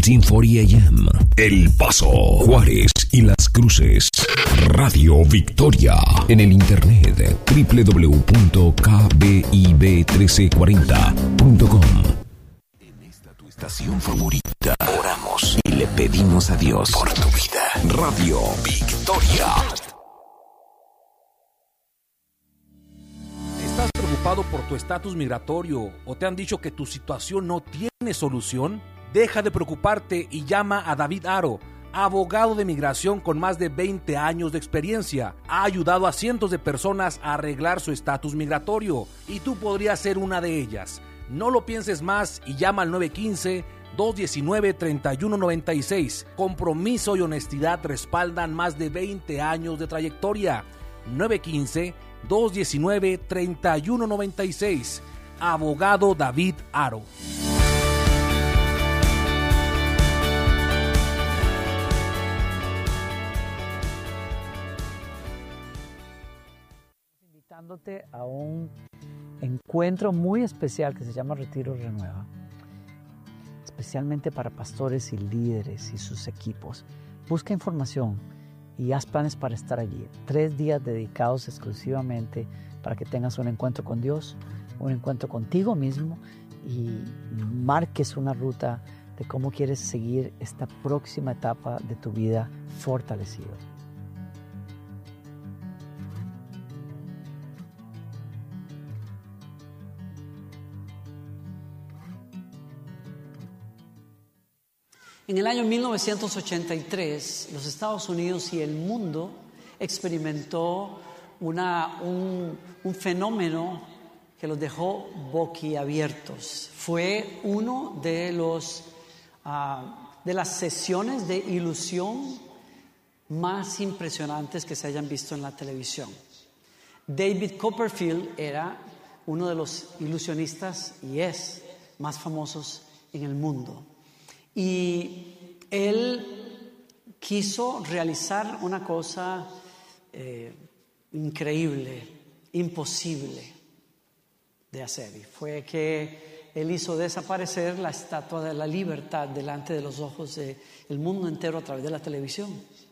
1440 AM. El Paso, Juárez y Las Cruces. Radio Victoria. En el internet www.kbib1340.com. En esta tu estación favorita, oramos y le pedimos a Dios por tu vida. Radio Victoria. ¿Estás preocupado por tu estatus migratorio o te han dicho que tu situación no tiene solución? Deja de preocuparte y llama a David Aro, abogado de migración con más de 20 años de experiencia. Ha ayudado a cientos de personas a arreglar su estatus migratorio y tú podrías ser una de ellas. No lo pienses más y llama al 915-219-3196. Compromiso y honestidad respaldan más de 20 años de trayectoria. 915-219-3196. Abogado David Aro. Invitándote a un encuentro muy especial que se llama Retiro Renueva, especialmente para pastores y líderes y sus equipos. Busca información y haz planes para estar allí. 3 días dedicados exclusivamente para que tengas un encuentro con Dios, un encuentro contigo mismo y marques una ruta de cómo quieres seguir esta próxima etapa de tu vida fortalecido. En el año 1983, los Estados Unidos y el mundo experimentó un fenómeno que los dejó boquiabiertos. Fue uno de las sesiones de ilusión más impresionantes que se hayan visto en la televisión. David Copperfield era uno de los ilusionistas y es más famosos en el mundo. Y él quiso realizar una cosa increíble, imposible de hacer. Y fue que él hizo desaparecer la Estatua de la Libertad delante de los ojos del mundo entero a través de la televisión.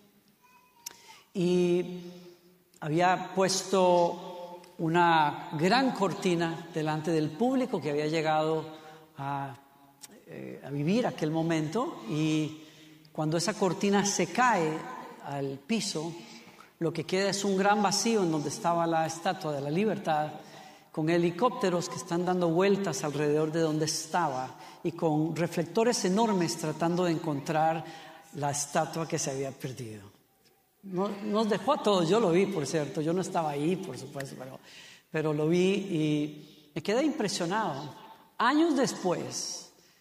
Y había puesto una gran cortina delante del público que había llegado a vivir aquel momento, y cuando esa cortina se cae al piso, lo que queda es un gran vacío en donde estaba la Estatua de la Libertad, con helicópteros que están dando vueltas alrededor de donde estaba y con reflectores enormes tratando de encontrar la estatua que se había perdido. Nos dejó a todos, yo lo vi, por cierto, yo no estaba ahí, por supuesto, pero lo vi y me quedé impresionado. Años después,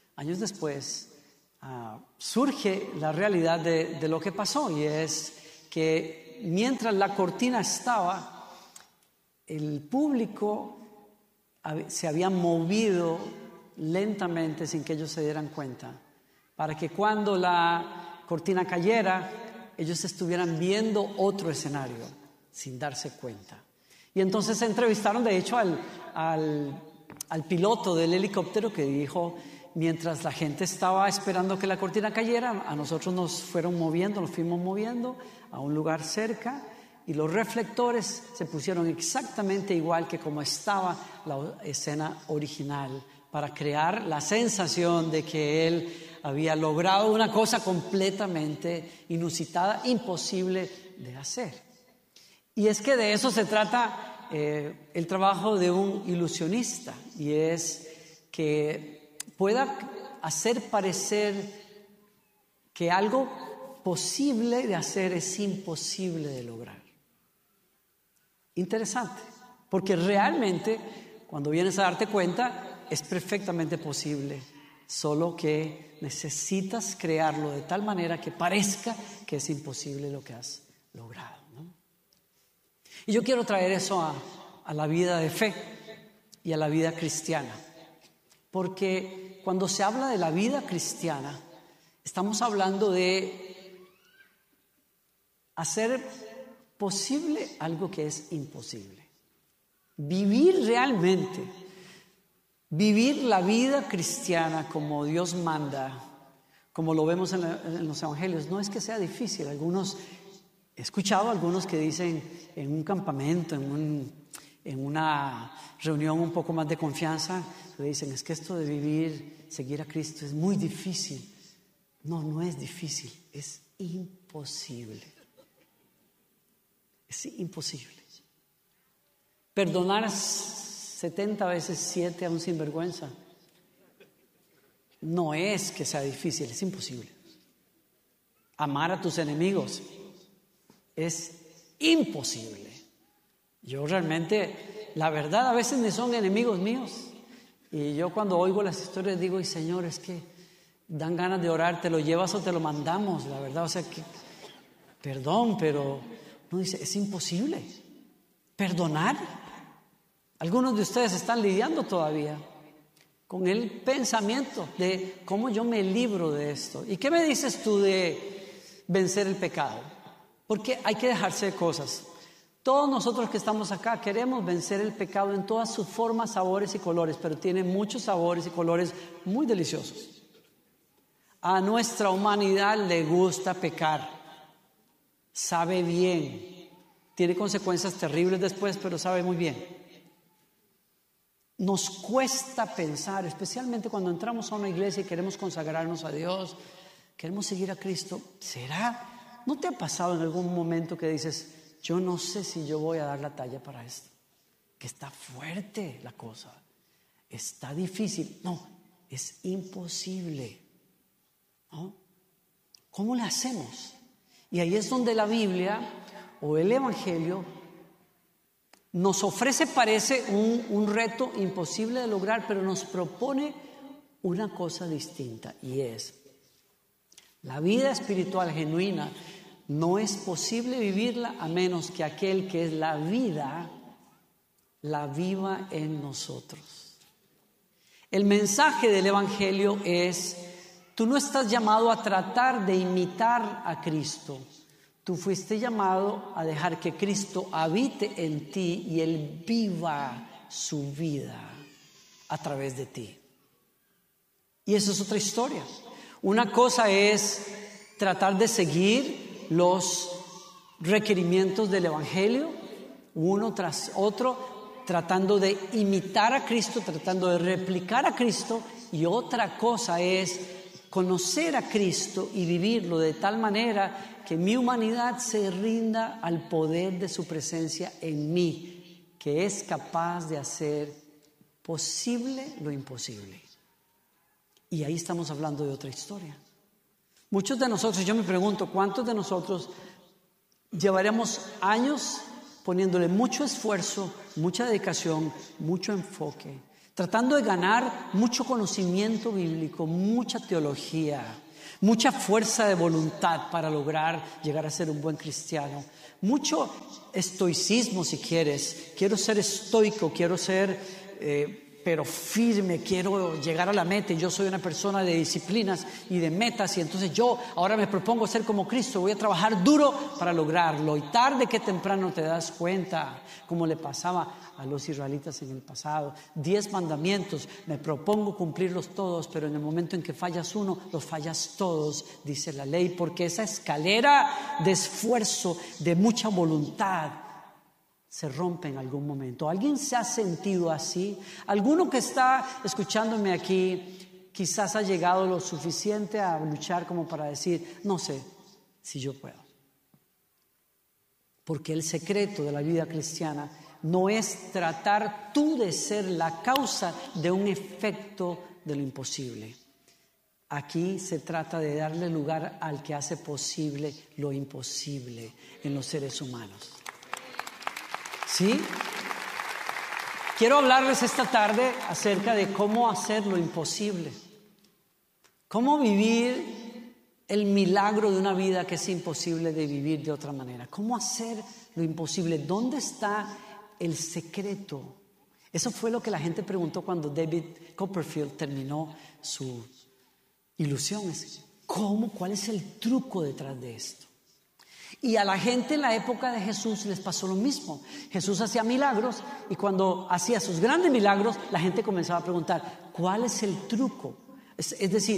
surge la realidad de lo que pasó, y es que mientras la cortina estaba, el público se había movido lentamente sin que ellos se dieran cuenta, para que cuando la cortina cayera, ellos estuvieran viendo otro escenario sin darse cuenta. Y entonces se entrevistaron, de hecho, al piloto del helicóptero, que dijo: mientras la gente estaba esperando que la cortina cayera, a nosotros nos fuimos moviendo a un lugar cerca, y los reflectores se pusieron exactamente igual que como estaba la escena original, para crear la sensación de que él había logrado una cosa completamente inusitada, imposible de hacer. Y es que de eso se trata el trabajo de un ilusionista, y es que pueda hacer parecer que algo posible de hacer es imposible de lograr. Interesante, porque realmente cuando vienes a darte cuenta es perfectamente posible, solo que necesitas crearlo de tal manera que parezca que es imposible lo que has logrado, ¿no? Y yo quiero traer eso a la vida de fe y a la vida cristiana, porque cuando se habla de la vida cristiana, estamos hablando de hacer posible algo que es imposible. Vivir realmente, vivir la vida cristiana como Dios manda, como lo vemos en los evangelios. No es que sea difícil. He escuchado a algunos que dicen en un campamento, en una reunión un poco más de confianza, le dicen, es que esto de vivir, seguir a Cristo es muy difícil. No, no es difícil, es imposible. Es imposible. Perdonar 70 veces 7 a un sinvergüenza no es que sea difícil, es imposible. Amar a tus enemigos es imposible. Yo realmente, la verdad, a veces ni son enemigos míos. Y yo cuando oigo las historias digo, y Señor, es que dan ganas de orar, te lo llevas o te lo mandamos, la verdad. O sea que, perdón, pero no dice, es imposible. Perdonar. Algunos de ustedes están lidiando todavía con el pensamiento de cómo yo me libro de esto. ¿Y qué me dices tú de vencer el pecado? Porque hay que dejarse de cosas. Todos nosotros que estamos acá queremos vencer el pecado en todas sus formas, sabores y colores, pero tiene muchos sabores y colores muy deliciosos. A nuestra humanidad le gusta pecar. Sabe bien. Tiene consecuencias terribles después, pero sabe muy bien. Nos cuesta pensar, especialmente cuando entramos a una iglesia y queremos consagrarnos a Dios, queremos seguir a Cristo. ¿Será? ¿No te ha pasado en algún momento que dices, yo no sé si yo voy a dar la talla para esto? Que está fuerte la cosa, está difícil. No, es imposible, ¿no? ¿Cómo le hacemos? Y ahí es donde la Biblia o el Evangelio nos ofrece, parece un reto imposible de lograr, pero nos propone una cosa distinta, y es la vida espiritual genuina. No es posible vivirla a menos que aquel que es la vida la viva en nosotros. El mensaje del Evangelio es: tú no estás llamado a tratar de imitar a Cristo. Tú fuiste llamado a dejar que Cristo habite en ti y Él viva su vida a través de ti. Y eso es otra historia. Una cosa es tratar de seguir los requerimientos del Evangelio, uno tras otro, tratando de imitar a Cristo, tratando de replicar a Cristo. Y otra cosa es conocer a Cristo y vivirlo de tal manera que mi humanidad se rinda al poder de su presencia en mí, que es capaz de hacer posible lo imposible. Y ahí estamos hablando de otra historia. Muchos de nosotros, yo me pregunto, ¿cuántos de nosotros llevaremos años poniéndole mucho esfuerzo, mucha dedicación, mucho enfoque, tratando de ganar mucho conocimiento bíblico, mucha teología, mucha fuerza de voluntad para lograr llegar a ser un buen cristiano, mucho estoicismo si quieres? Quiero ser estoico, quiero ser pero firme, quiero llegar a la meta, y yo soy una persona de disciplinas y de metas, y entonces yo ahora me propongo ser como Cristo, voy a trabajar duro para lograrlo, y tarde que temprano te das cuenta, como le pasaba a los israelitas en el pasado. 10 mandamientos, me propongo cumplirlos todos, pero en el momento en que fallas uno, los fallas todos, dice la ley, porque esa escalera de esfuerzo, de mucha voluntad, se rompe en algún momento. ¿Alguien se ha sentido así? ¿Alguno que está escuchándome aquí quizás ha llegado lo suficiente a luchar como para decir, no sé si yo puedo? Porque el secreto de la vida cristiana no es tratar tú de ser la causa de un efecto de lo imposible. Aquí se trata de darle lugar al que hace posible lo imposible en los seres humanos. ¿Sí? Quiero hablarles esta tarde acerca de cómo hacer lo imposible. Cómo vivir el milagro de una vida que es imposible de vivir de otra manera. Cómo hacer lo imposible. ¿Dónde está el secreto? Eso fue lo que la gente preguntó cuando David Copperfield terminó su ilusión. ¿Cómo? ¿Cuál es el truco detrás de esto? Y a la gente en la época de Jesús les pasó lo mismo. Jesús hacía milagros, y cuando hacía sus grandes milagros, la gente comenzaba a preguntar, ¿cuál es el truco? Es decir,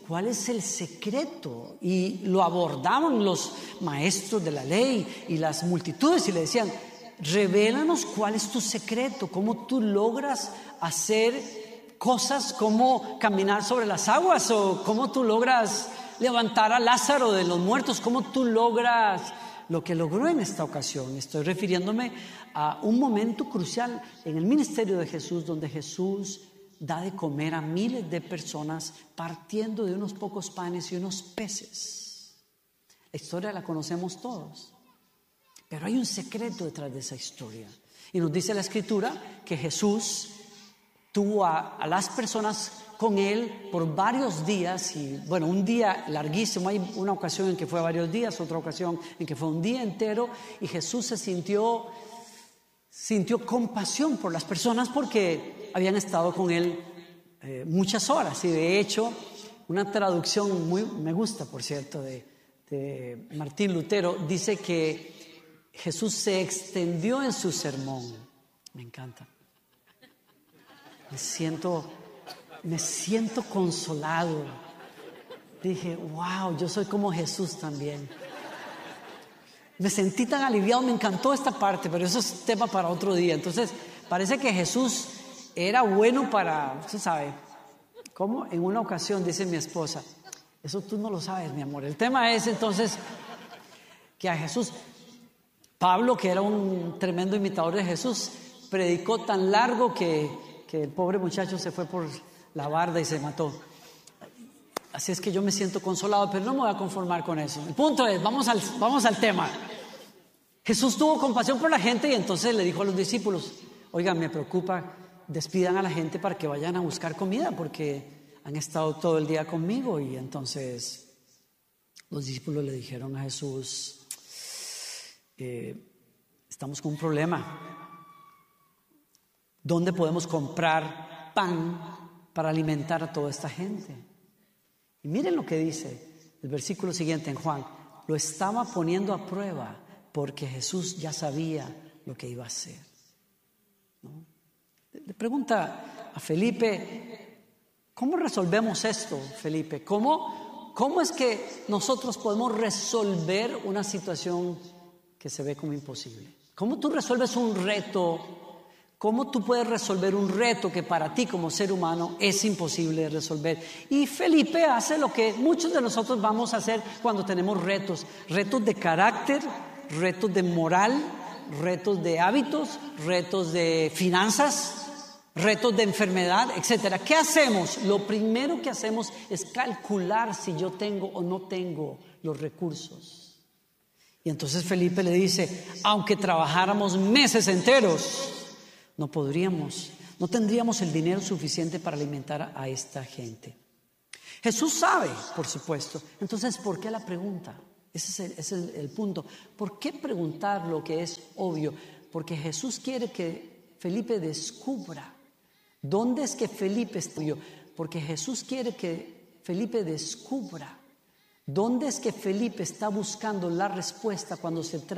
¿cuál es el secreto? Y lo abordaban los maestros de la ley y las multitudes y le decían, revélanos cuál es tu secreto, cómo tú logras hacer cosas como caminar sobre las aguas, o cómo tú logras levantar a Lázaro de los muertos, cómo tú logras lo que logró en esta ocasión. Estoy refiriéndome a un momento crucial en el ministerio de Jesús, donde Jesús da de comer a miles de personas partiendo de unos pocos panes y unos peces. La historia la conocemos todos, pero hay un secreto detrás de esa historia. Y nos dice la Escritura que Jesús tuvo a las personas con él por varios días, y bueno, un día larguísimo. Hay una ocasión en que fue varios días, otra ocasión en que fue un día entero, y Jesús se sintió compasión por las personas porque habían estado con él muchas horas. Y de hecho, una traducción me gusta, por cierto, de Martín Lutero, dice que Jesús se extendió en su sermón. Me encanta. Me siento consolado. Dije, wow, yo soy como Jesús también. Me sentí tan aliviado, me encantó esta parte, pero eso es tema para otro día. Entonces, parece que Jesús era bueno para, usted sabe, como en una ocasión dice mi esposa, eso tú no lo sabes, mi amor. El tema es entonces que a Jesús, Pablo, que era un tremendo imitador de Jesús, predicó tan largo que el pobre muchacho se fue por la barda y se mató. Así es que yo me siento consolado, pero no me voy a conformar con eso. El punto es, vamos al tema. Jesús tuvo compasión por la gente y entonces le dijo a los discípulos, oigan, me preocupa, despidan a la gente para que vayan a buscar comida porque han estado todo el día conmigo. Y entonces los discípulos le dijeron a Jesús, estamos con un problema. ¿Dónde podemos comprar pan para alimentar a toda esta gente? Y miren lo que dice el versículo siguiente en Juan. Lo estaba poniendo a prueba porque Jesús ya sabía lo que iba a hacer, ¿no? Le pregunta a Felipe, ¿cómo resolvemos esto, Felipe? ¿Cómo es que nosotros podemos resolver una situación que se ve como imposible? ¿Cómo tú resuelves un reto? ¿Cómo tú puedes resolver un reto que para ti como ser humano es imposible de resolver? Y Felipe hace lo que muchos de nosotros vamos a hacer cuando tenemos retos de carácter, retos de moral, retos de hábitos, retos de finanzas, retos de enfermedad, etcétera. ¿Qué hacemos? Lo primero que hacemos es calcular si yo tengo o no tengo los recursos. Y entonces Felipe le dice, aunque trabajáramos meses enteros, no tendríamos el dinero suficiente para alimentar a esta gente. Jesús sabe, por supuesto. Entonces, ¿por qué la pregunta? Ese es el punto. ¿Por qué preguntar lo que es obvio? Porque Jesús quiere que Felipe descubra dónde es que Felipe está. Porque Jesús quiere que Felipe descubra dónde es que Felipe está buscando la respuesta cuando se trata